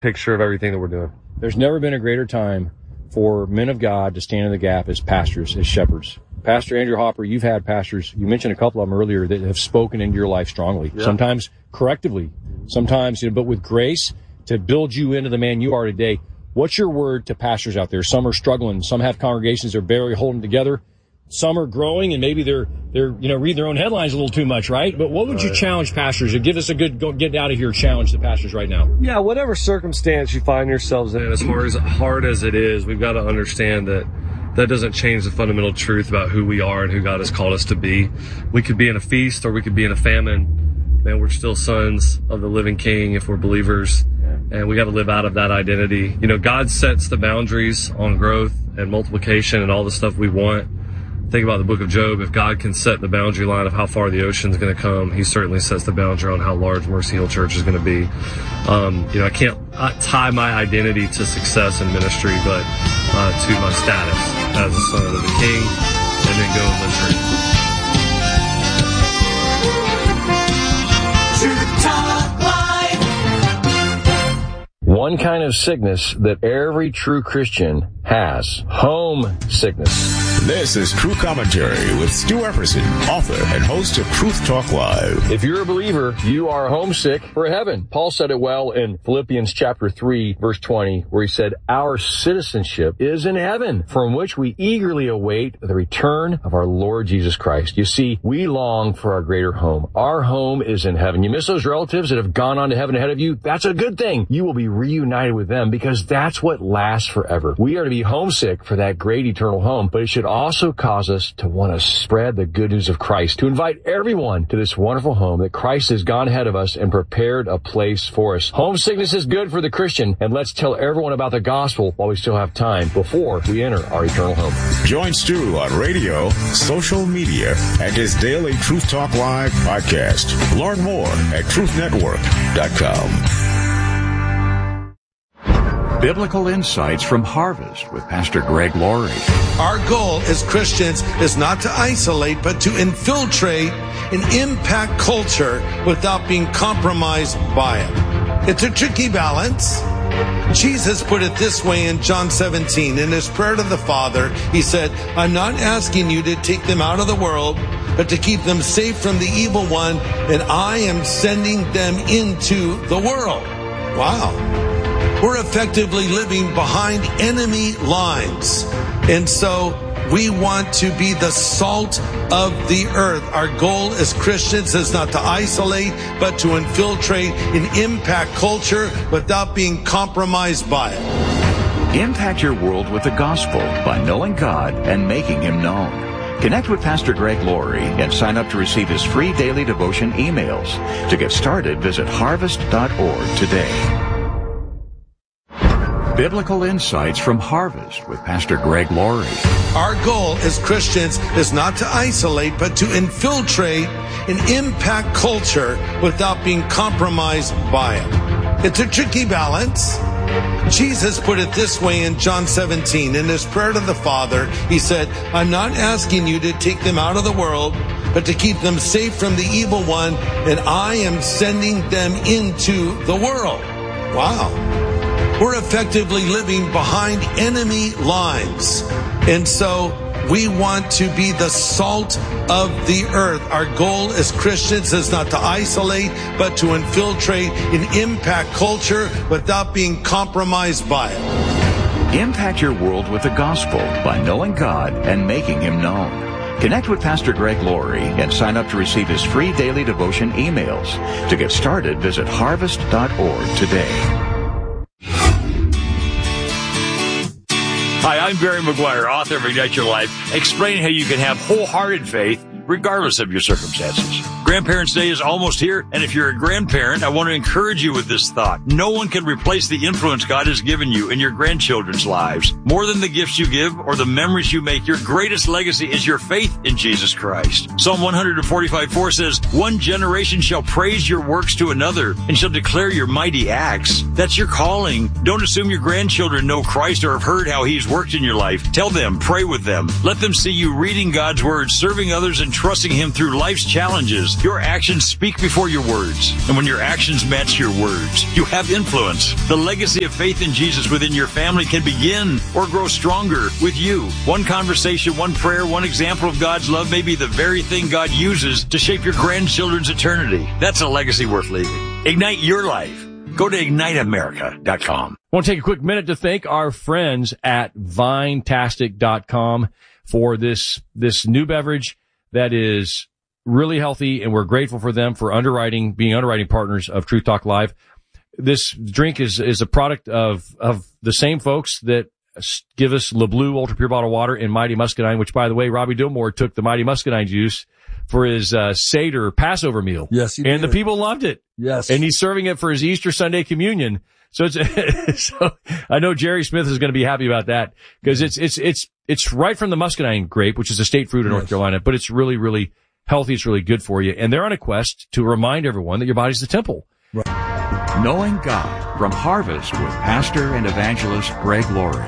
picture of everything that we're doing. There's never been a greater time for men of God to stand in the gap as pastors, as shepherds. Pastor Andrew Hopper, you've had pastors, you mentioned a couple of them earlier, that have spoken into your life strongly, sometimes correctively, sometimes, but with grace to build you into the man you are today. What's your word to pastors out there? Some are struggling. Some have congregations they're barely holding together. Some are growing, and maybe they're reading their own headlines a little too much, right? But what would you challenge pastors? Or give us a good get out of here challenge to pastors right now. Yeah, whatever circumstance you find yourselves in, as hard as it is, we've got to understand that doesn't change the fundamental truth about who we are and who God has called us to be. We could be in a feast or we could be in a famine. Man, we're still sons of the living King if we're believers. And we got to live out of that identity. You know, God sets the boundaries on growth and multiplication and all the stuff we want. Think about the book of Job. If God can set the boundary line of how far the ocean's going to come, he certainly sets the boundary on how large Mercy Hill Church is going to be. You know, I can't tie my identity to success in ministry, but to my status as a son of the King, and then go and live free. One kind of sickness that every true Christian has: home sickness. This is True Commentary with Stu Epperson, author and host of Truth Talk Live. If you're a believer, you are homesick for heaven. Paul said it well in Philippians chapter 3, verse 20, where he said, "Our citizenship is in heaven, from which we eagerly await the return of our Lord Jesus Christ." You see, we long for our greater home. Our home is in heaven. You miss those relatives that have gone on to heaven ahead of you? That's a good thing. You will be reunited with them because that's what lasts forever. We are to be homesick for that great eternal home, but it should also cause us to want to spread the good news of Christ, to invite everyone to this wonderful home that Christ has gone ahead of us and prepared a place for us. Homesickness is good for the Christian, and let's tell everyone about the gospel while we still have time before we enter our eternal home. Join Stu on radio, social media, and his daily Truth Talk Live podcast. Learn more at truthnetwork.com. Biblical Insights from Harvest with Pastor Greg Laurie. Our goal as Christians is not to isolate, but to infiltrate and impact culture without being compromised by it. It's a tricky balance. Jesus put it this way in John 17. In his prayer to the Father, he said, "I'm not asking you to take them out of the world, but to keep them safe from the evil one, and I am sending them into the world." Wow. We're effectively living behind enemy lines. And so we want to be the salt of the earth. Our goal as Christians is not to isolate, but to infiltrate and impact culture without being compromised by it. Impact your world with the gospel by knowing God and making Him known. Connect with Pastor Greg Laurie and sign up to receive his free daily devotion emails. To get started, visit harvest.org today. Biblical Insights from Harvest with Pastor Greg Laurie. Our goal as Christians is not to isolate, but to infiltrate and impact culture without being compromised by it. It's a tricky balance. Jesus put it this way in John 17. In his prayer to the Father, he said, "I'm not asking you to take them out of the world, but to keep them safe from the evil one, and I am sending them into the world." Wow. We're effectively living behind enemy lines. And so we want to be the salt of the earth. Our goal as Christians is not to isolate, but to infiltrate and impact culture without being compromised by it. Impact your world with the gospel by knowing God and making Him known. Connect with Pastor Greg Laurie and sign up to receive his free daily devotion emails. To get started, visit harvest.org today. Hi, I'm Barry McGuire, author of Ignite Your Life, explaining how you can have wholehearted faith regardless of your circumstances. Grandparents' Day is almost here, and if you're a grandparent, I want to encourage you with this thought. No one can replace the influence God has given you in your grandchildren's lives. More than the gifts you give or the memories you make, your greatest legacy is your faith in Jesus Christ. Psalm 145:4 says, "One generation shall praise your works to another and shall declare your mighty acts." That's your calling. Don't assume your grandchildren know Christ or have heard how He's worked in your life. Tell them, pray with them. Let them see you reading God's Word, serving others, and trusting Him through life's challenges. Your actions speak before your words. And when your actions match your words, you have influence. The legacy of faith in Jesus within your family can begin or grow stronger with you. One conversation, one prayer, one example of God's love may be the very thing God uses to shape your grandchildren's eternity. That's a legacy worth leaving. Ignite your life. Go to IgniteAmerica.com. I want to take a quick minute to thank our friends at Vinetastic.com for this new beverage that is really healthy, and we're grateful for them for being underwriting partners of Truth Talk Live. This drink is a product of the same folks that give us Le Bleu Ultra Pure Bottled Water and Mighty Muscadine, which, by the way, Robbie Dilmore took the Mighty Muscadine juice for his Seder Passover meal. Yes, he did. And the people loved it. Yes. And he's serving it for his Easter Sunday communion. So so I know Jerry Smith is going to be happy about that, because it's right from the muscadine grape, which is a state fruit in North Carolina, but it's really, really healthy. It's really good for you. And they're on a quest to remind everyone that your body's the temple. Right. Knowing God from Harvest with pastor and evangelist Greg Laurie.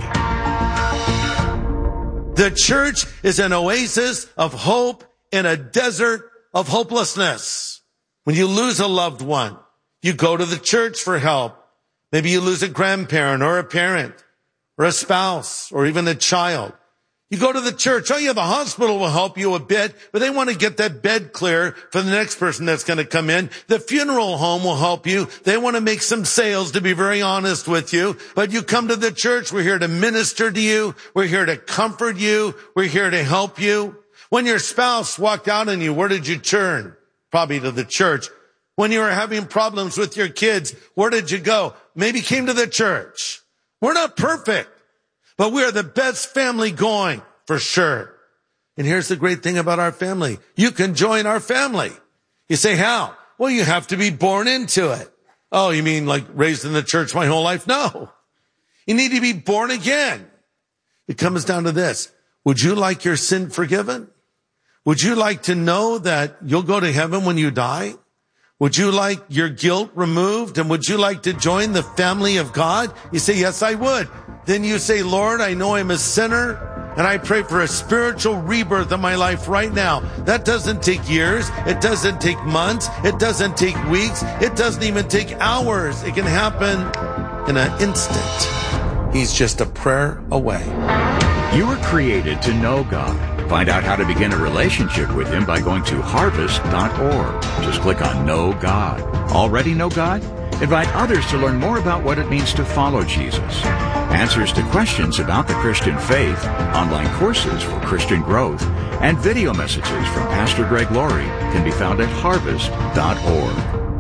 The church is an oasis of hope in a desert of hopelessness. When you lose a loved one, you go to the church for help. Maybe you lose a grandparent or a parent or a spouse or even a child. You go to the church. Oh yeah, the hospital will help you a bit, but they want to get that bed clear for the next person that's going to come in. The funeral home will help you. They want to make some sales, to be very honest with you. But you come to the church. We're here to minister to you. We're here to comfort you. We're here to help you. When your spouse walked out on you, where did you turn? Probably to the church. When you were having problems with your kids, where did you go? Maybe came to the church. We're not perfect, but we are the best family going, for sure. And here's the great thing about our family. You can join our family. You say, how? Well, you have to be born into it. Oh, you mean like raised in the church my whole life? No. You need to be born again. It comes down to this. Would you like your sin forgiven? Would you like to know that you'll go to heaven when you die? Would you like your guilt removed? And would you like to join the family of God? You say, yes, I would. Then you say, Lord, I know I'm a sinner, and I pray for a spiritual rebirth in my life right now. That doesn't take years. It doesn't take months. It doesn't take weeks. It doesn't even take hours. It can happen in an instant. He's just a prayer away. You were created to know God. Find out how to begin a relationship with Him by going to harvest.org. Just click on Know God. Already know God? Invite others to learn more about what it means to follow Jesus. Answers to questions about the Christian faith, online courses for Christian growth, and video messages from Pastor Greg Laurie can be found at harvest.org.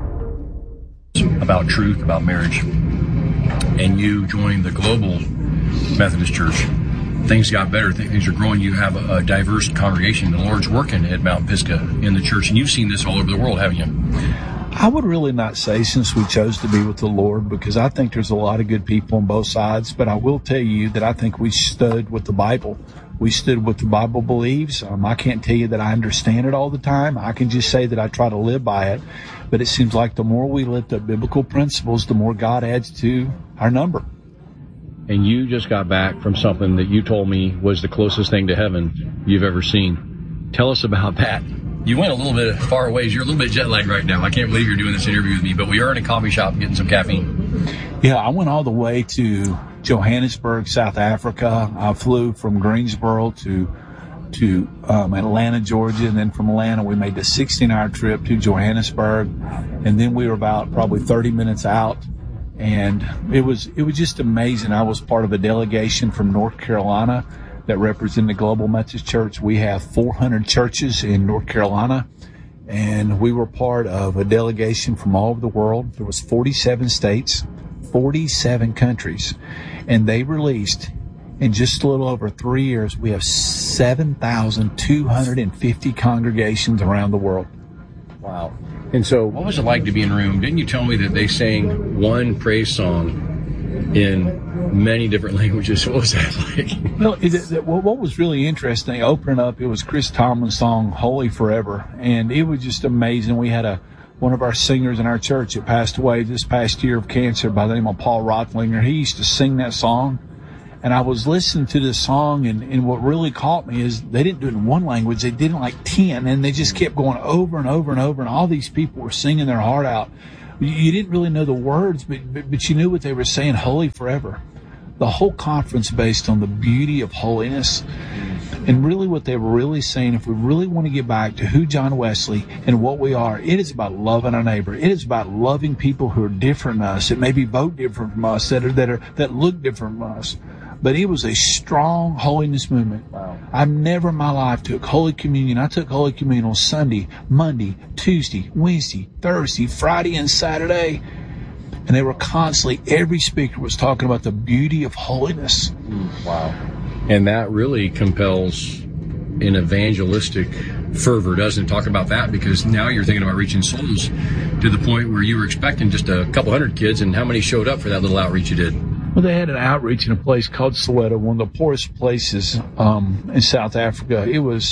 About truth, about marriage, and you joined the Global Methodist Church. Things got better. Things are growing. You have a diverse congregation. The Lord's working at Mount Pisgah in the church, and you've seen this all over the world, haven't you? I would really not say since we chose to be with the Lord, because I think there's a lot of good people on both sides, but I will tell you that I think we stood with the Bible. We stood what the Bible believes. I can't tell you that I understand it all the time. I can just say that I try to live by it. But it seems like the more we lift up biblical principles, the more God adds to our number. And you just got back from something that you told me was the closest thing to heaven you've ever seen. Tell us about that. You went a little bit far away. You're a little bit jet lagged right now. I can't believe you're doing this interview with me, but we are in a coffee shop getting some caffeine. Yeah, I went all the way to Johannesburg, South Africa. I flew from Greensboro to Atlanta, Georgia, and then from Atlanta we made the 16-hour trip to Johannesburg, and then we were about probably 30 minutes out. And it was just amazing. I was part of a delegation from North Carolina that represented the Global Methodist Church. We have 400 churches in North Carolina, and we were part of a delegation from all over the world. There was 47 states, 47 countries, and they released, in just a little over 3 years, we have 7,250 congregations around the world. Wow. And so what was it like to be in a room? Didn't you tell me that they sang one praise song in many different languages? What was that like? Well, what was really interesting, opening up, it was Chris Tomlin's song, Holy Forever. And it was just amazing. We had one of our singers in our church that passed away this past year of cancer by the name of Paul Rothlinger. He used to sing that song. And I was listening to this song, and what really caught me is they didn't do it in one language. They did it in like 10, and they just kept going over and over and over, and all these people were singing their heart out. You didn't really know the words, but you knew what they were saying, holy forever. The whole conference based on the beauty of holiness. And really what they were really saying, if we really want to get back to who John Wesley and what we are, it is about loving our neighbor. It is about loving people who are different than us, that maybe vote different from us, that look different from us. But it was a strong holiness movement. Wow. I've never in my life took Holy Communion. I took Holy Communion on Sunday, Monday, Tuesday, Wednesday, Thursday, Friday, and Saturday. And they were constantly, every speaker was talking about the beauty of holiness. Wow. And that really compels an evangelistic fervor, doesn't it? Talk about that, because now you're thinking about reaching souls to the point where you were expecting just a couple hundred kids, and how many showed up for that little outreach you did? Well, they had an outreach in a place called Soweto, one of the poorest places in South Africa.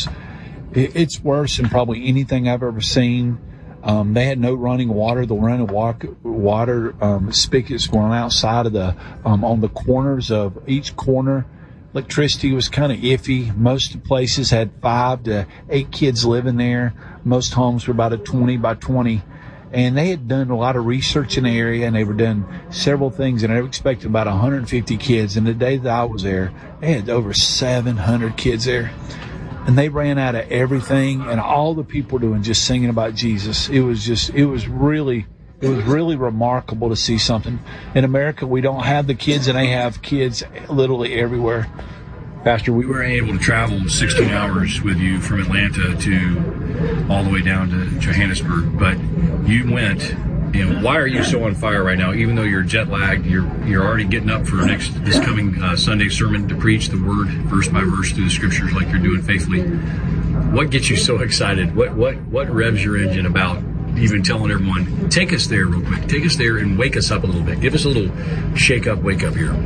It's worse than probably anything I've ever seen. They had no running water. The running water spigots were outside of on the corners of each corner. Electricity was kind of iffy. Most places had 5 to 8 kids living there. Most homes were about a 20 by 20. And they had done a lot of research in the area, and they were done several things, and they were expecting about 150 kids. And the day that I was there, they had over 700 kids there. And they ran out of everything, and all the people were doing just singing about Jesus. It was really remarkable to see something. In America, we don't have the kids, and they have kids literally everywhere. Pastor, we were able to travel 16 hours with you from Atlanta to all the way down to Johannesburg, but you went. Why are you so on fire right now? Even though you're jet lagged, you're already getting up for this coming Sunday sermon to preach the word verse by verse through the scriptures like you're doing faithfully. What gets you so excited? What revs your engine about even telling everyone, take us there real quick. Take us there and wake us up a little bit. Give us a little shake up, wake up here.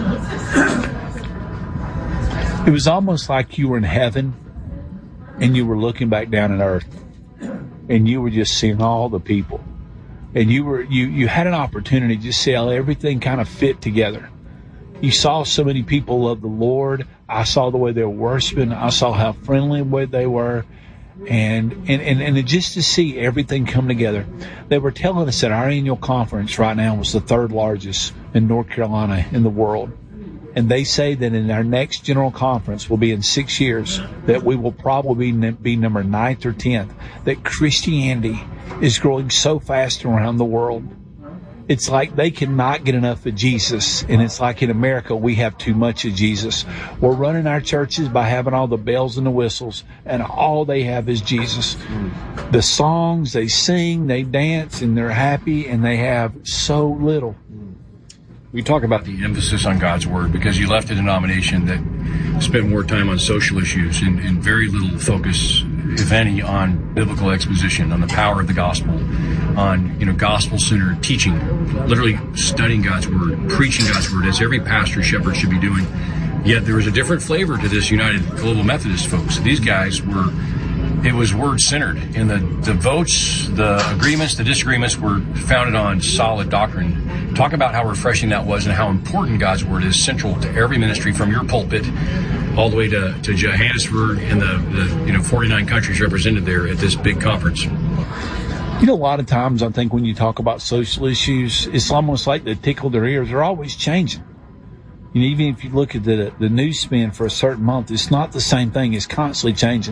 It was almost like you were in heaven and you were looking back down at earth, and you were just seeing all the people. And you had an opportunity to see how everything kind of fit together. You saw so many people love the Lord. I saw the way they were worshiping. I saw how friendly they were. And just to see everything come together. They were telling us that our annual conference right now was the 3rd largest in North Carolina in the world. And they say that in our next general conference will be in 6 years, that we will probably be number 9th or 10th, that Christianity is growing so fast around the world. It's like they cannot get enough of Jesus. And it's like in America, we have too much of Jesus. We're running our churches by having all the bells and the whistles, and all they have is Jesus. The songs, they sing, they dance, and they're happy, and they have so little. We talk about the emphasis on God's Word, because you left a denomination that spent more time on social issues and very little focus, if any, on biblical exposition, on the power of the gospel, on gospel-centered teaching, literally studying God's Word, preaching God's Word, as every pastor, shepherd should be doing. Yet there was a different flavor to this United Global Methodist folks. These guys it was word-centered, and the votes, the agreements, the disagreements were founded on solid doctrine. Talk about how refreshing that was, and how important God's Word is central to every ministry, from your pulpit all the way to Johannesburg and the 49 countries represented there at this big conference. A lot of times I think when you talk about social issues, it's almost like they tickle their ears. They're always changing. Even if you look at the news spin for a certain month, it's not the same thing. It's constantly changing.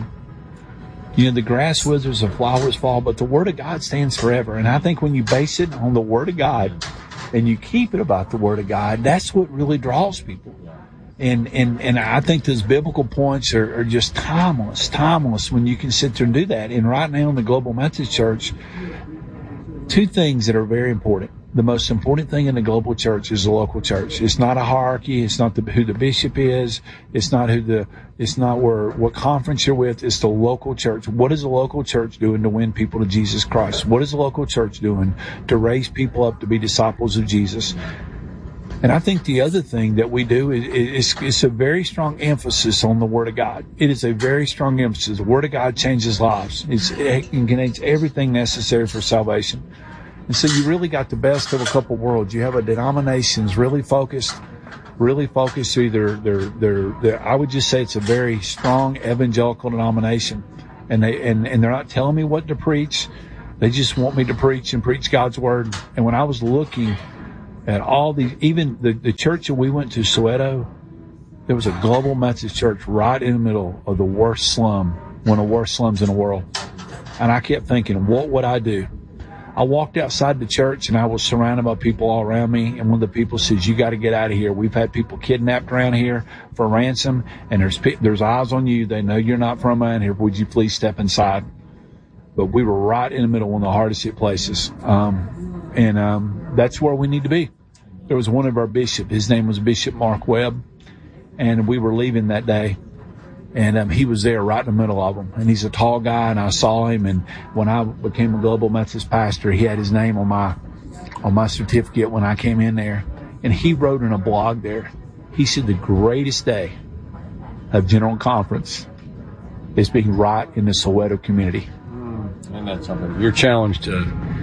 The grass withers, the flowers fall, but the Word of God stands forever. And I think when you base it on the Word of God and you keep it about the Word of God, that's what really draws people. And I think those biblical points are just timeless when you can sit there and do that. And right now in the Global Methodist Church, 2 things that are very important. The most important thing in the global church is the local church. It's not a hierarchy. It's not who the bishop is. It's not what conference you're with. It's the local church. What is the local church doing to win people to Jesus Christ? What is the local church doing to raise people up to be disciples of Jesus? And I think the other thing that we do is a very strong emphasis on the Word of God. It is a very strong emphasis. The Word of God changes lives. It contains everything necessary for salvation. And so you really got the best of a couple worlds. You have a denomination that's really focused really focused through their I would just say it's a very strong evangelical denomination. And they're not telling me what to preach. They just want me to preach and preach God's word. And when I was looking at all these, even the church that we went to, Soweto, there was a Global Methodist church right in the middle of the worst slum, one of the worst slums in the world. And I kept thinking, what would I do? I walked outside the church and I was surrounded by people all around me. And one of the people says, you got to get out of here. We've had people kidnapped around here for ransom, and there's eyes on you. They know you're not from around here. Would you please step inside? But we were right in the middle, one of the hardest hit places. That's where we need to be. There was one of our bishops. His name was Bishop Mark Webb. And we were leaving that day. And he was there right in the middle of them. And he's a tall guy, and I saw him. And when I became a Global Methodist pastor, he had his name on my certificate when I came in there. And he wrote in a blog there, he said the greatest day of General Conference is being right in the Soweto community. And that's something. Your challenge to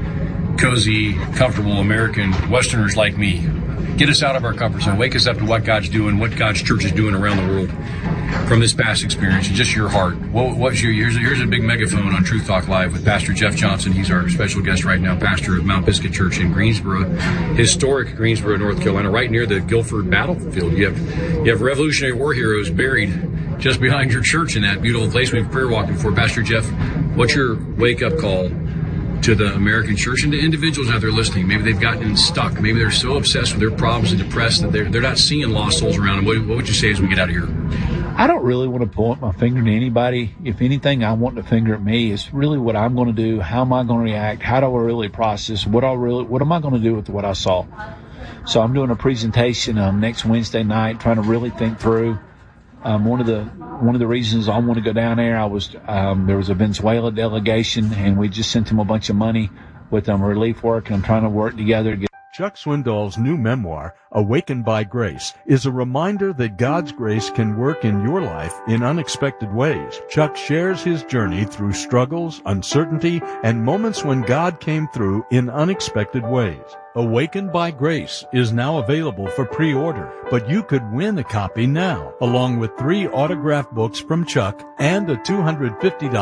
cozy, comfortable American Westerners like me. Get us out of our comfort zone. Wake us up to what God's doing, what God's church is doing around the world from this past experience, and just your heart. Here's a big megaphone on Truth Talk Live with Pastor Jeff Johnson. He's our special guest right now, pastor of Mount Pisgah Church in Greensboro, historic Greensboro, North Carolina, right near the Guilford battlefield. You have Revolutionary War heroes buried just behind your church in that beautiful place we've prayer walked before. Pastor Jeff, what's your wake-up call to the American church and to individuals out there listening? Maybe they've gotten stuck. Maybe they're so obsessed with their problems and depressed that they're not seeing lost souls around them. What would you say as we get out of here? I don't really want to point my finger to anybody. If anything, I want to finger at me. It's really what I'm going to do. How am I going to react? How do I really process? What am I going to do with what I saw? So I'm doing a presentation next Wednesday night, trying to really think through. One of the reasons I want to go down there, there was a Venezuela delegation, and we just sent them a bunch of money with relief work, and I'm trying to work together to get. Chuck Swindoll's new memoir, Awakened by Grace, is a reminder that God's grace can work in your life in unexpected ways. Chuck shares his journey through struggles, uncertainty, and moments when God came through in unexpected ways. Awakened by Grace is now available for pre-order, but you could win a copy now, along with 3 autographed books from Chuck and a $250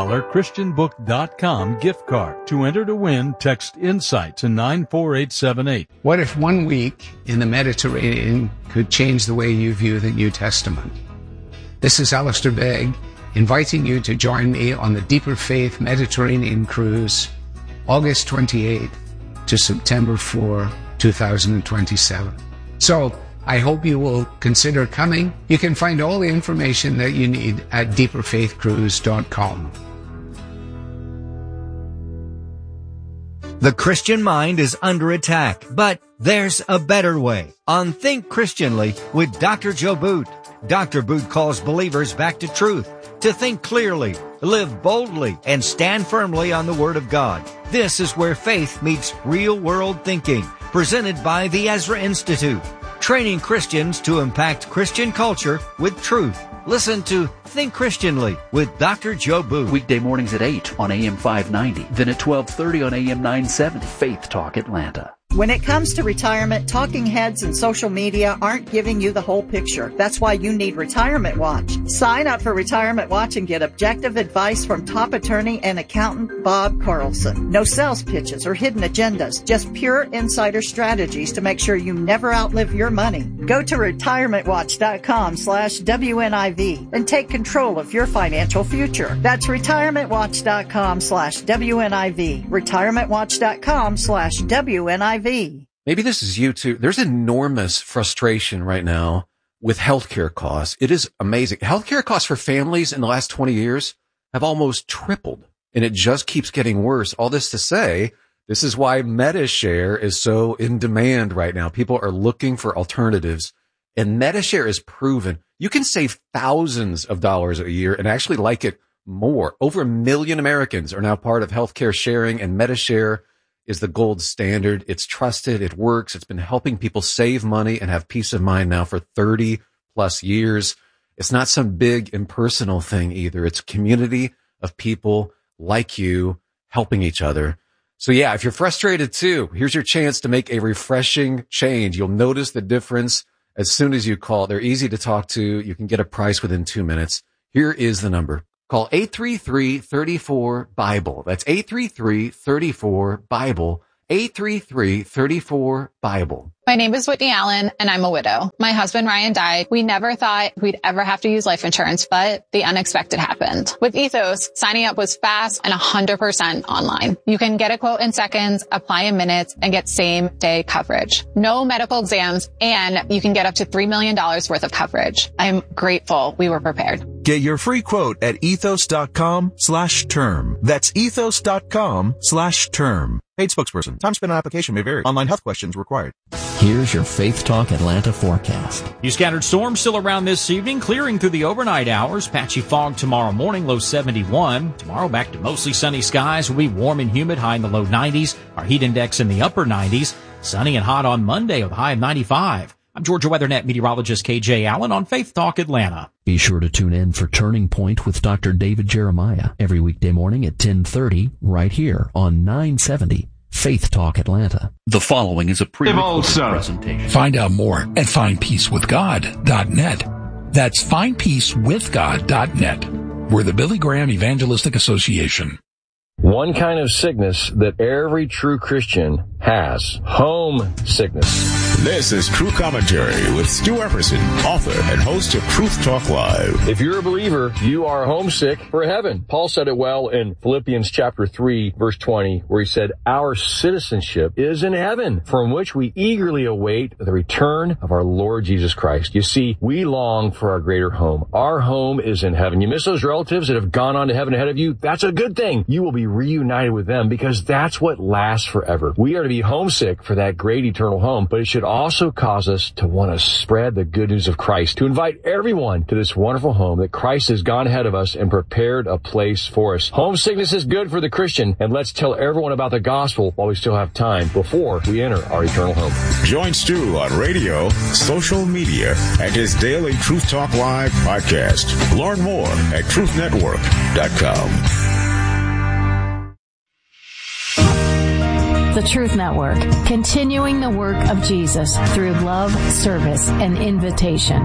ChristianBook.com gift card. To enter to win, text INSIGHT to 94878. What if 1 week in the Mediterranean could change the way you view the New Testament? This is Alistair Begg, inviting you to join me on the Deeper Faith Mediterranean Cruise, August 28th. To September 4, 2027. So, I hope you will consider coming. You can find all the information that you need at deeperfaithcruise.com. The Christian mind is under attack, but there's a better way. On Think Christianly with Dr. Joe Boot. Dr. Boot calls believers back to truth, to think clearly, live boldly, and stand firmly on the Word of God. This is where faith meets real-world thinking, presented by the Ezra Institute, training Christians to impact Christian culture with truth. Listen to Think Christianly with Dr. Joe Boot. Weekday mornings at 8 on AM 590, then at 12:30 on AM 970, Faith Talk Atlanta. When it comes to retirement, talking heads and social media aren't giving you the whole picture. That's why you need Retirement Watch. Sign up for Retirement Watch and get objective advice from top attorney and accountant Bob Carlson. No sales pitches or hidden agendas, just pure insider strategies to make sure you never outlive your money. Go to retirementwatch.com/WNIV and take control of your financial future. That's retirementwatch.com/WNIV. retirementwatch.com/WNIV. Maybe this is you too. There's enormous frustration right now with healthcare costs. It is amazing. Healthcare costs for families in the last 20 years have almost tripled, and it just keeps getting worse. All this to say, this is why MediShare is so in demand right now. People are looking for alternatives, and MediShare is proven. You can save thousands of dollars a year and actually like it more. Over 1 million Americans are now part of healthcare sharing, and MediShare is the gold standard. It's trusted. It works. It's been helping people save money and have peace of mind now for 30 plus years. It's not some big impersonal thing either. It's a community of people like you helping each other. So yeah, if you're frustrated too, here's your chance to make a refreshing change. You'll notice the difference as soon as you call. They're easy to talk to. You can get a price within 2 minutes. Here is the number. Call 833-34-BIBLE. That's 833-34-BIBLE. 833-34-BIBLE. My name is Whitney Allen, and I'm a widow. My husband, Ryan, died. We never thought we'd ever have to use life insurance, but the unexpected happened. With Ethos, signing up was fast and 100% online. You can get a quote in seconds, apply in minutes, and get same-day coverage. No medical exams, and you can get up to $3 million worth of coverage. I'm grateful we were prepared. Get your free quote at ethos.com/term. That's ethos.com/term. Paid spokesperson. Time spent on application may vary. Online health questions required. Here's your Faith Talk Atlanta forecast. Few scattered storms still around this evening, clearing through the overnight hours. Patchy fog tomorrow morning, low 71. Tomorrow back to mostly sunny skies. Will be warm and humid, high in the low 90s. Our heat index in the upper 90s. Sunny and hot on Monday with a high of 95. I'm Georgia WeatherNet meteorologist KJ Allen on Faith Talk Atlanta. Be sure to tune in for Turning Point with Dr. David Jeremiah every weekday morning at 10:30 right here on 970 Faith Talk Atlanta. The following is a pre-recorded presentation. Find out more at findpeacewithgod.net. That's findpeacewithgod.net. We're the Billy Graham Evangelistic Association. One kind of sickness that every true Christian has. Home sickness. This is True Commentary with Stu Epperson, author and host of Truth Talk Live. If you're a believer, you are homesick for heaven. Paul said it well in Philippians chapter 3, verse 20, where he said, our citizenship is in heaven, from which we eagerly await the return of our Lord Jesus Christ. You see, we long for our greater home. Our home is in heaven. You miss those relatives that have gone on to heaven ahead of you? That's a good thing. You will be reunited with them because that's what lasts forever. We are to be homesick for that great eternal home, but it should also cause us to want to spread the good news of Christ, to invite everyone to this wonderful home that Christ has gone ahead of us and prepared a place for us. Homesickness is good for the Christian, and let's tell everyone about the gospel while we still have time before we enter our eternal home. Join Stu on radio, social media, and his daily Truth Talk Live podcast. Learn more at truthnetwork.com. The Truth Network, continuing the work of Jesus through love, service, and invitation.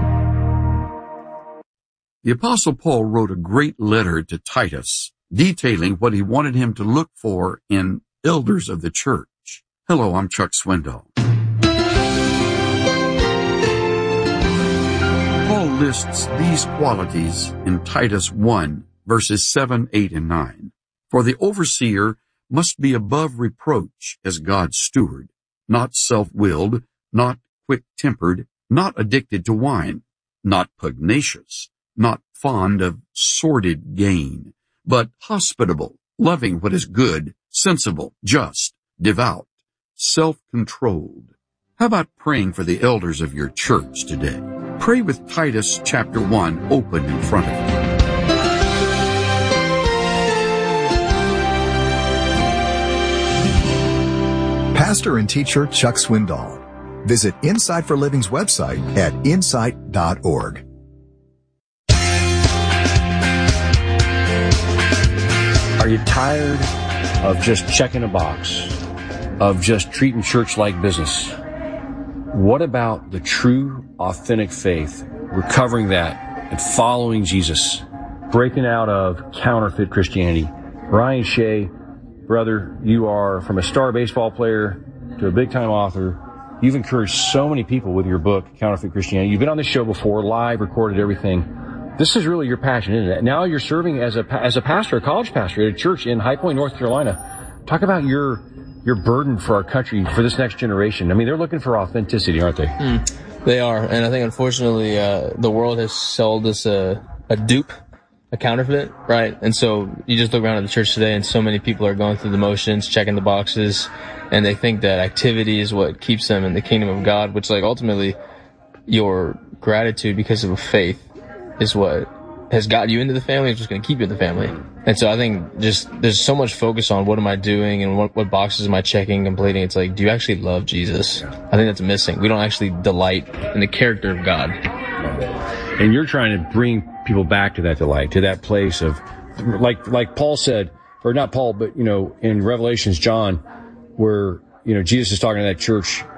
The Apostle Paul wrote a great letter to Titus, detailing what he wanted him to look for in elders of the church. Hello, I'm Chuck Swindoll. Paul lists these qualities in Titus 1, verses 7, 8, and 9. For the overseer must be above reproach as God's steward, not self-willed, not quick-tempered, not addicted to wine, not pugnacious, not fond of sordid gain, but hospitable, loving what is good, sensible, just, devout, self-controlled. How about praying for the elders of your church today? Pray with Titus chapter 1 open in front of you. Pastor and teacher Chuck Swindoll. Visit Insight for Living's website at insight.org. Are you tired of just checking a box, of just treating church like business? What about the true, authentic faith, recovering that and following Jesus, breaking out of counterfeit Christianity? Ryan Shea, brother, you are from a star baseball player to a big-time author. You've encouraged so many people with your book, Counterfeit Christianity. You've been on this show before, live, recorded everything. This is really your passion, isn't it? Now you're serving as a pastor, a college pastor at a church in High Point, North Carolina. Talk about your burden for our country, for this next generation. I mean, they're looking for authenticity, aren't they? They are, and I think unfortunately the world has sold us a dupe, a counterfeit, right? And so you just look around at the church today and so many people are going through the motions, checking the boxes, and they think that activity is what keeps them in the kingdom of God, which like ultimately your gratitude because of a faith is what has got you into the family, it's just going to keep you in the family. And so I think just there's so much focus on what am I doing and what boxes am I checking, completing. It's like, do you actually love Jesus? I think that's missing. We don't actually delight in the character of God. And you're trying to bring people back to that delight, to that place of, like Paul said, or not Paul, but, in Revelations, John, where, Jesus is talking to that church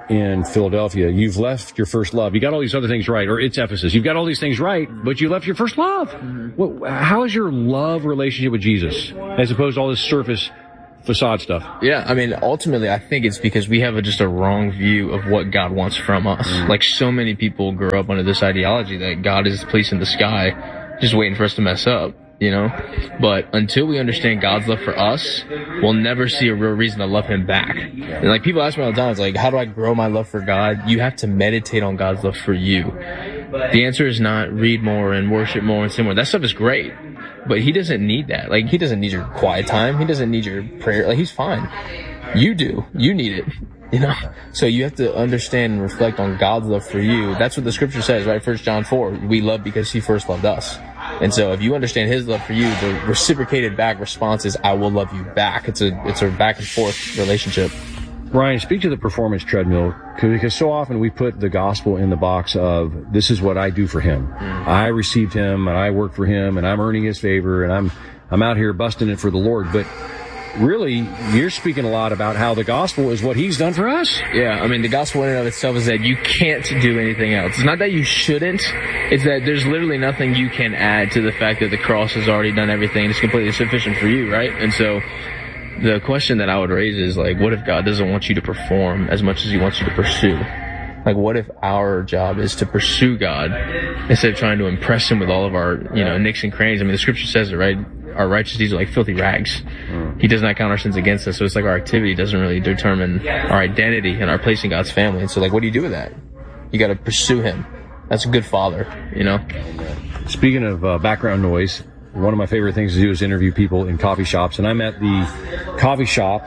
in Philadelphia. You've left your first love. You got all these other things right, or it's Ephesus. You've got all these things right, but you left your first love. How is your love relationship with Jesus as opposed to all this surface facade stuff? Yeah, I mean, ultimately, I think it's because we have just a wrong view of what God wants from us. Like, so many people grow up under this ideology that God is the police in the sky, just waiting for us to mess up, you know? But until we understand God's love for us, we'll never see a real reason to love him back. And like, people ask me all the time, it's like, how do I grow my love for God? You have to meditate on God's love for you. The answer is not read more and worship more and sing more. That stuff is great. But he doesn't need that. Like, he doesn't need your quiet time. He doesn't need your prayer. Like, he's fine. You do. You need it. You know? So you have to understand and reflect on God's love for you. That's what the scripture says, right? 1 John 4. We love because he first loved us. And so if you understand his love for you, the reciprocated back response is, I will love you back. It's a back and forth relationship. Ryan, speak to the performance treadmill, because so often we put the gospel in the box of, this is what I do for him. I received him, and I work for him, and I'm earning his favor, and I'm out here busting it for the Lord. But really, you're speaking a lot about how the gospel is what he's done for us. Yeah, I mean, the gospel in and of itself is that you can't do anything else. It's not that you shouldn't. It's that there's literally nothing you can add to the fact that the cross has already done everything. It's completely sufficient for you, right? And so the question that I would raise is, like, what if God doesn't want you to perform as much as he wants you to pursue? Like, what if our job is to pursue God instead of trying to impress him with all of our, nicks and crannies? I mean, the scripture says it, right? Our righteous deeds are like filthy rags. He does not count our sins against us. So it's like our activity doesn't really determine our identity and our place in God's family. And so, like, what do you do with that? You got to pursue him. That's a good father, you know? Speaking of background noise, one of my favorite things to do is interview people in coffee shops. And I'm at the coffee shop,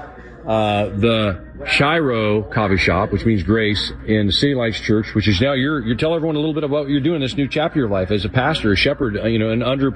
the Shiro Coffee Shop, which means grace, in City Lights Church, which is now you tell everyone a little bit about what you're doing this new chapter of your life as a pastor, a shepherd, an under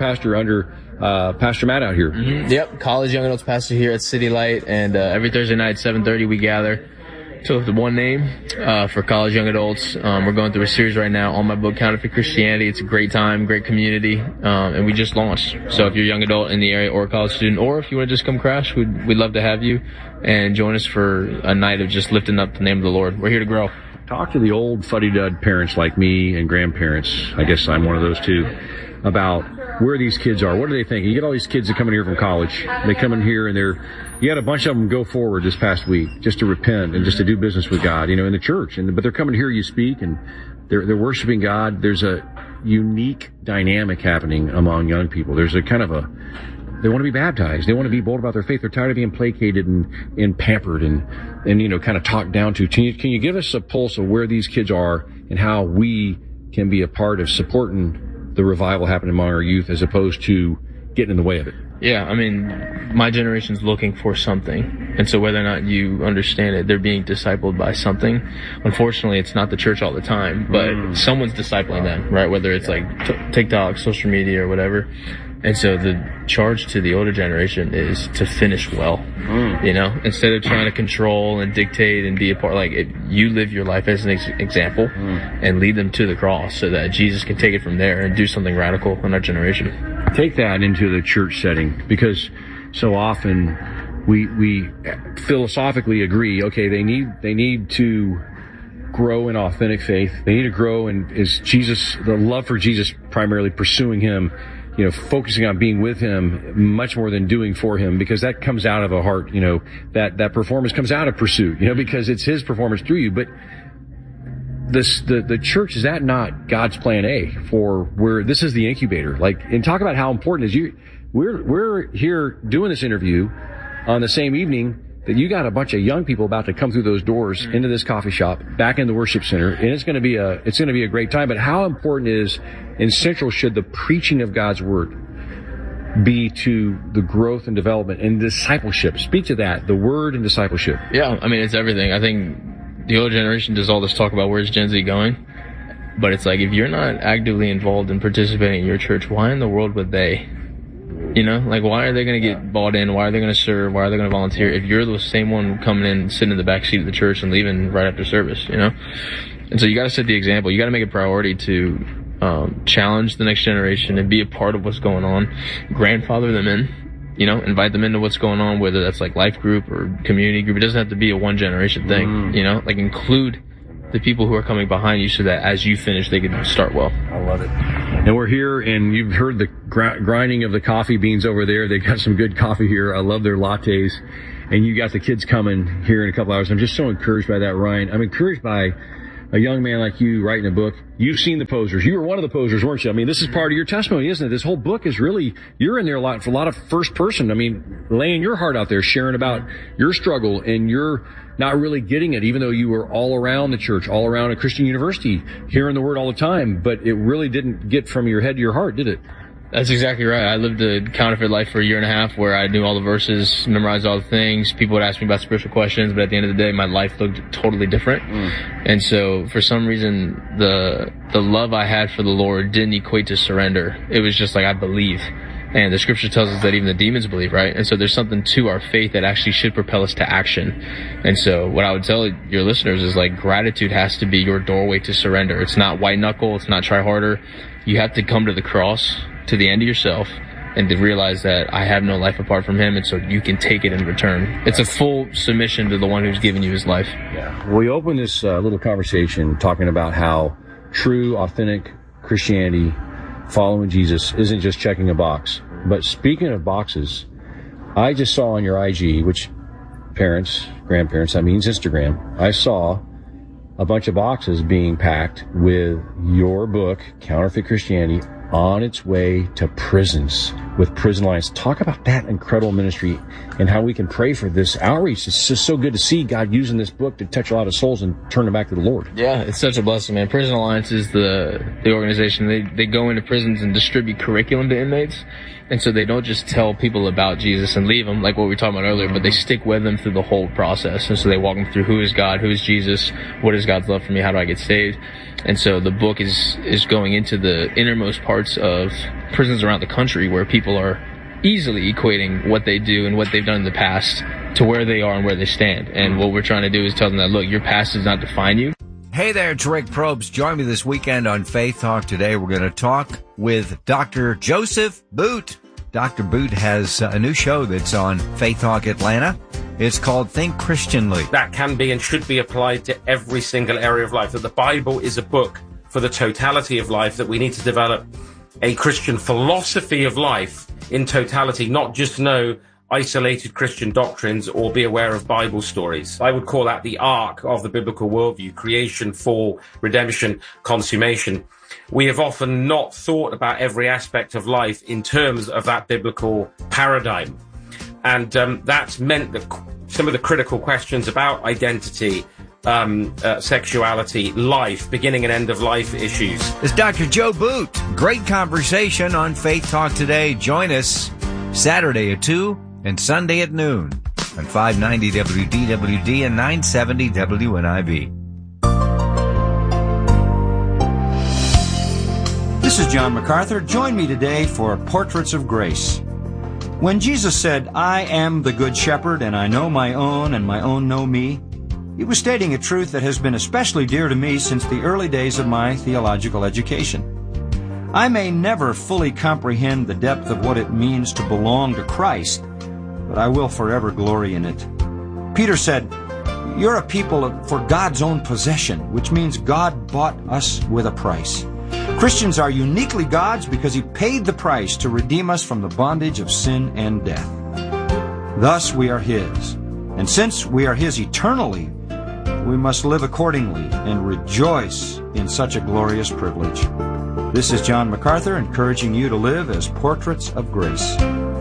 Pastor Matt out here. Mm-hmm. Yep, college young adults pastor here at City Light, and every Thursday night at 7:30 we gather. So the one name for college young adults. We're going through a series right now on my book, Counterfeit Christianity. It's a great time, great community, and we just launched. So if you're a young adult in the area or a college student, or if you want to just come crash, we'd love to have you and join us for a night of just lifting up the name of the Lord. We're here to grow. Talk to the old fuddy-dud parents like me and grandparents. I guess I'm one of those too. About where these kids are. What do they think? You get all these kids that come in here from college. They come in here and you had a bunch of them go forward this past week just to repent and just to do business with God, in the church. But they're coming to hear you speak and they're worshiping God. There's a unique dynamic happening among young people. There's a kind of they want to be baptized. They want to be bold about their faith. They're tired of being placated and pampered and kind of talked down to. Can you give us a pulse of where these kids are and how we can be a part of supporting the revival happening among our youth as opposed to getting in the way of it? Yeah, I mean, my generation's looking for something. And so whether or not you understand it, they're being discipled by something. Unfortunately, it's not the church all the time, but someone's discipling them, right? Whether it's like TikTok, social media, or whatever. And so the charge to the older generation is to finish well, instead of trying to control and dictate and be a part, you live your life as an example and lead them to the cross so that Jesus can take it from there and do something radical in our generation. Take that into the church setting, because so often we philosophically agree, okay, they need to grow in authentic faith. They need to grow in the love for Jesus, primarily pursuing him, focusing on being with him much more than doing for him, because that comes out of a heart, that performance comes out of pursuit, because it's his performance through you. But the church, is that not God's plan A for where this is the incubator? And talk about how important it is. We're here doing this interview on the same evening that you got a bunch of young people about to come through those doors into this coffee shop, back in the worship center, and it's going to be a great time. But how important is and central should the preaching of God's word be to the growth and development and discipleship? Speak to that, the word and discipleship. Yeah, I mean, it's everything. I think the older generation does all this talk about where's Gen Z going, but it's like, if you're not actively involved in participating in your church, why in the world would they? Why are they going to get bought in? Why are they going to serve? Why are they going to volunteer if you're the same one coming in, sitting in the back seat of the church and leaving right after service, And so you got to set the example. You got to make it a priority to challenge the next generation and be a part of what's going on. Grandfather them in, invite them into what's going on, whether that's like life group or community group. It doesn't have to be a one generation thing, include the people who are coming behind you so that as you finish, they can start well. I love it. And we're here, and you've heard the grinding of the coffee beans over there. They got some good coffee here. I love their lattes. And you got the kids coming here in a couple hours. I'm just so encouraged by that, Ryan. I'm encouraged by a young man like you writing a book. You've seen the posers. You were one of the posers, weren't you? I mean, this is part of your testimony, isn't it? This whole book is really, you're in there a lot of first person. I mean, laying your heart out there, sharing about your struggle, and you're not really getting it, even though you were all around the church, all around a Christian university, hearing the word all the time, but it really didn't get from your head to your heart, did it? That's exactly right. I lived a counterfeit life for a year and a half where I knew all the verses, memorized all the things. People would ask me about spiritual questions, but at the end of the day, my life looked totally different. And so for some reason, the love I had for the Lord didn't equate to surrender. It was just like, I believe. And the scripture tells us that even the demons believe, right? And so there's something to our faith that actually should propel us to action. And so what I would tell your listeners is like, gratitude has to be your doorway to surrender. It's not white knuckle. It's not try harder. You have to come to the cross, to the end of yourself, and to realize that I have no life apart from him, and so you can take it in return. It's a full submission to the one who's given you his life. Yeah. We opened this little conversation talking about how true, authentic Christianity, following Jesus, isn't just checking a box. But speaking of boxes, I just saw on your IG, which parents, grandparents, that means Instagram, I saw a bunch of boxes being packed with your book, Counterfeit Christianity, on its way to prisons with Prison Alliance. Talk about that incredible ministry and how we can pray for this outreach. It's just so good to see God using this book to touch a lot of souls and turn them back to the Lord. Yeah, it's such a blessing, man. Prison Alliance is the organization. They go into prisons and distribute curriculum to inmates. And so they don't just tell people about Jesus and leave them, like what we were talking about earlier, but they stick with them through the whole process. And so they walk them through who is God, who is Jesus, what is God's love for me, how do I get saved? And so the book is going into the innermost parts of prisons around the country where people are easily equating what they do and what they've done in the past to where they are and where they stand. And what we're trying to do is tell them that, look, your past does not define you. Hey there, it's Rick Probst. Join me this weekend on Faith Talk. Today we're going to talk with Dr. Joseph Boot. Dr. Boot has a new show that's on Faith Talk Atlanta. It's called Think Christianly. That can be and should be applied to every single area of life. That the Bible is a book for the totality of life, that we need to develop a Christian philosophy of life in totality, not just know isolated Christian doctrines or be aware of Bible stories. I would call that the arc of the biblical worldview: creation, fall, redemption, consummation. We have often not thought about every aspect of life in terms of that biblical paradigm. And that's meant that some of the critical questions about identity, sexuality, life, beginning and end of life issues. It's Dr. Joe Boot. Great conversation on Faith Talk today. Join us Saturday at 2 and Sunday at noon on 590 WDWD and 970 WNIV. This is John MacArthur. Join me today for Portraits of Grace. When Jesus said, "I am the good shepherd, and I know my own, and my own know me," he was stating a truth that has been especially dear to me since the early days of my theological education. I may never fully comprehend the depth of what it means to belong to Christ, but I will forever glory in it. Peter said, "You're a people for God's own possession," which means God bought us with a price. Christians are uniquely God's because He paid the price to redeem us from the bondage of sin and death. Thus we are His. And since we are His eternally, we must live accordingly and rejoice in such a glorious privilege. This is John MacArthur encouraging you to live as portraits of grace.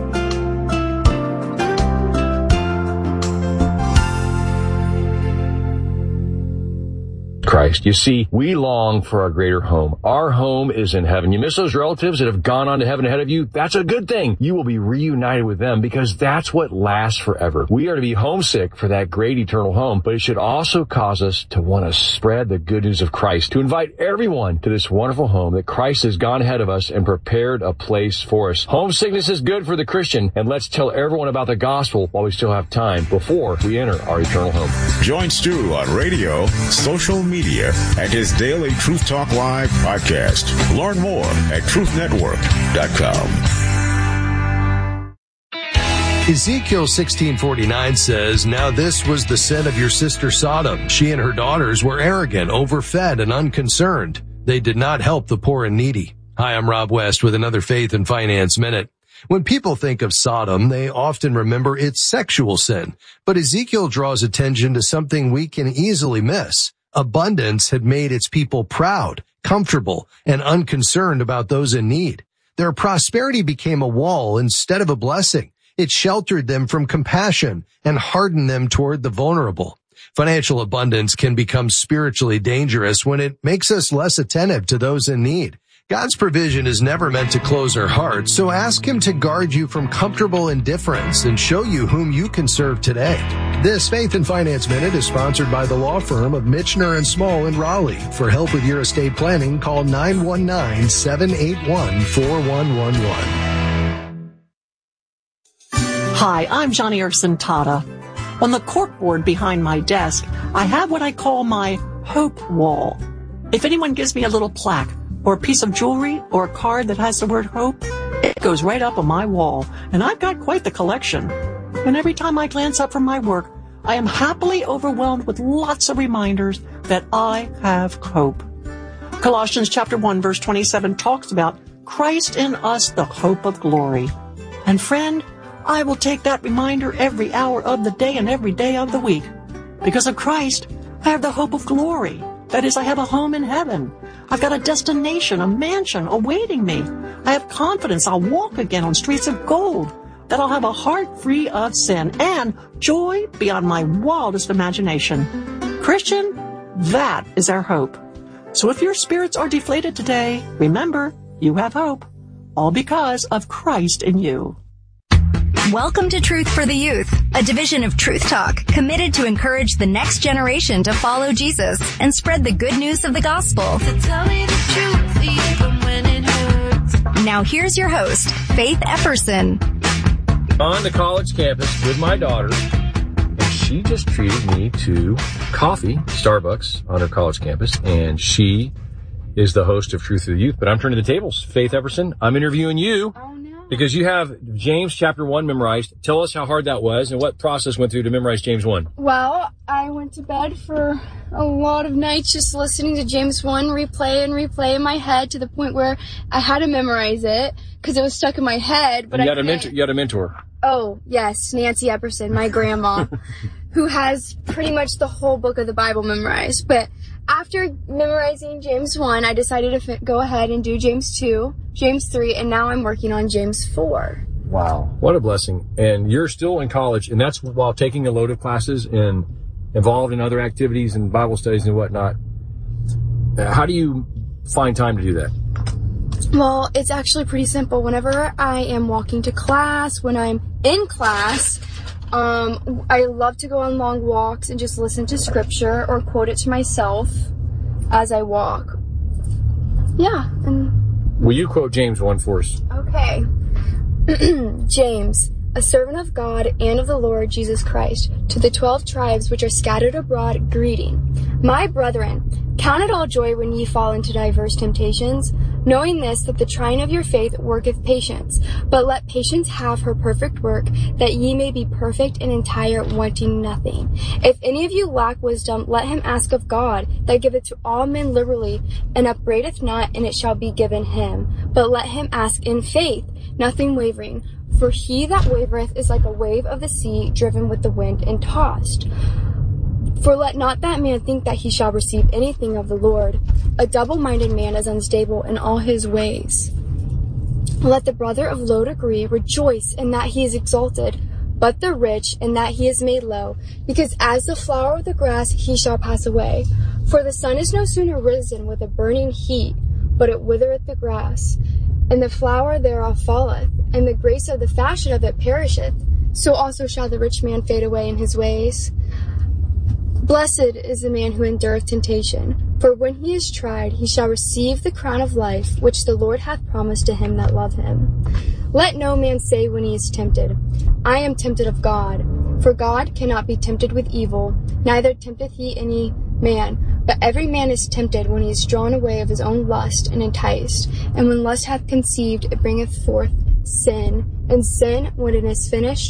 Christ. You see, we long for a greater home. Our home is in heaven. You miss those relatives that have gone on to heaven ahead of you? That's a good thing. You will be reunited with them because that's what lasts forever. We are to be homesick for that great eternal home, but it should also cause us to want to spread the good news of Christ, to invite everyone to this wonderful home that Christ has gone ahead of us and prepared a place for us. Homesickness is good for the Christian, and let's tell everyone about the gospel while we still have time before we enter our eternal home. Join Stu on radio, social media, and his daily Truth Talk Live podcast. Learn more at truthnetwork.com. Ezekiel 16:49 says, "Now this was the sin of your sister Sodom. She and her daughters were arrogant, overfed, and unconcerned. They did not help the poor and needy." Hi, I'm Rob West with another Faith and Finance Minute. When people think of Sodom, they often remember its sexual sin. But Ezekiel draws attention to something we can easily miss. Abundance had made its people proud, comfortable, and unconcerned about those in need. Their prosperity became a wall instead of a blessing. It sheltered them from compassion and hardened them toward the vulnerable. Financial abundance can become spiritually dangerous when it makes us less attentive to those in need. God's provision is never meant to close our hearts, so ask Him to guard you from comfortable indifference and show you whom you can serve today. This Faith and Finance Minute is sponsored by the law firm of Michener & Small in Raleigh. For help with your estate planning, call 919-781-4111. Hi, I'm Johnny Erson Tata. On the corkboard behind my desk, I have what I call my hope wall. If anyone gives me a little plaque or a piece of jewelry or a card that has the word hope, it goes right up on my wall, and I've got quite the collection. And every time I glance up from my work, I am happily overwhelmed with lots of reminders that I have hope. Colossians chapter 1 verse 27 talks about Christ in us, the hope of glory. And friend, I will take that reminder every hour of the day and every day of the week. Because of Christ, I have the hope of glory. That is, I have a home in heaven. I've got a destination, a mansion awaiting me. I have confidence I'll walk again on streets of gold. That I'll have a heart free of sin and joy beyond my wildest imagination. Christian, that is our hope. So if your spirits are deflated today, remember, you have hope. All because of Christ in you. Welcome to Truth for the Youth, a division of Truth Talk committed to encourage the next generation to follow Jesus and spread the good news of the gospel. So tell me the truth, even when it hurts. Now here's your host, Faith Epperson. On the college campus with my daughter, and she just treated me to coffee, Starbucks, on her college campus, and she is the host of Truth for the Youth, but I'm turning the tables. Faith Epperson, I'm interviewing you. Because you have James chapter 1 memorized. Tell us how hard that was and what process went through to memorize James 1. Well, I went to bed for a lot of nights just listening to James 1 replay in my head to the point where I had to memorize it because it was stuck in my head. But you had a mentor. Oh, yes, Nancy Epperson, my grandma, who has pretty much the whole book of the Bible memorized. But after memorizing James 1, I decided to go ahead and do James 2, James 3, and now I'm working on James 4. Wow. What a blessing. And you're still in college, and that's while taking a load of classes and involved in other activities and Bible studies and whatnot. How do you find time to do that? Well, it's actually pretty simple. Whenever I am walking to class, when I'm in class, I love to go on long walks and just listen to scripture or quote it to myself as I walk. Yeah. Will you quote James 1 for us? Okay. James, a servant of God and of the Lord Jesus Christ, to the 12 tribes which are scattered abroad, greeting. My brethren, count it all joy when ye fall into diverse temptations, knowing this, that the trying of your faith worketh patience. But let patience have her perfect work, that ye may be perfect and entire, wanting nothing. If any of you lack wisdom, let him ask of God, that giveth to all men liberally, and upbraideth not, and it shall be given him. But let him ask in faith, nothing wavering. For he that wavereth is like a wave of the sea, driven with the wind and tossed. For let not that man think that he shall receive anything of the Lord. A double-minded man is unstable in all his ways. Let the brother of low degree rejoice in that he is exalted, but the rich in that he is made low, because as the flower of the grass he shall pass away. For the sun is no sooner risen with a burning heat, but it withereth the grass, and the flower thereof falleth, and the grace of the fashion of it perisheth. So also shall the rich man fade away in his ways. Blessed is the man who endureth temptation, for when he is tried, he shall receive the crown of life, which the Lord hath promised to him that love him. Let no man say when he is tempted, I am tempted of God. For God cannot be tempted with evil, neither tempteth he any man. But every man is tempted when he is drawn away of his own lust and enticed. And when lust hath conceived, it bringeth forth sin. And sin, when it is finished,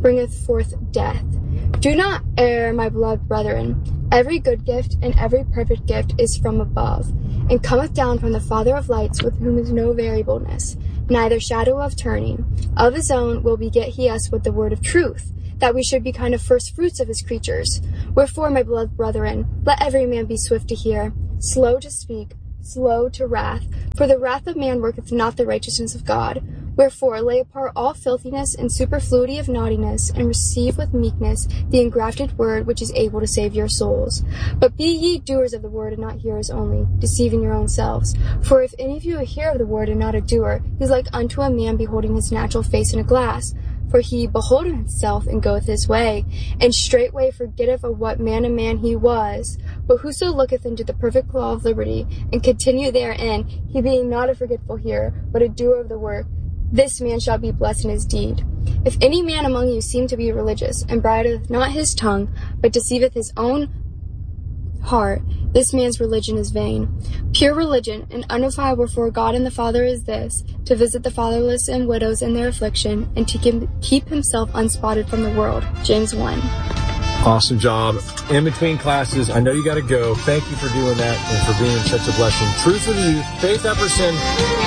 bringeth forth death. Do not err, my beloved brethren. Every good gift and every perfect gift is from above, and cometh down from the Father of lights, with whom is no variableness, neither shadow of turning. Of his own will beget he us with the word of truth, that we should be kind of first fruits of his creatures. Wherefore, my beloved brethren, let every man be swift to hear, slow to speak, slow to wrath, for the wrath of man worketh not the righteousness of God. Wherefore, lay apart all filthiness and superfluity of naughtiness, and receive with meekness the engrafted word which is able to save your souls. But be ye doers of the word, and not hearers only, deceiving your own selves. For if any of you hear of the word and not a doer, he is like unto a man beholding his natural face in a glass. For he beholdeth himself, and goeth his way, and straightway forgetteth of what man he was. But whoso looketh into the perfect law of liberty, and continue therein, he being not a forgetful hearer, but a doer of the work, this man shall be blessed in his deed. If any man among you seem to be religious, and bridleth not his tongue, but deceiveth his own heart, this man's religion is vain. Pure religion and undefiled before God and the Father is this, to visit the fatherless and widows in their affliction, and to keep himself unspotted from the world. James 1. Awesome job. In between classes, I know you got to go. Thank you for doing that and for being such a blessing. Truth for the Youth, Faith Epperson.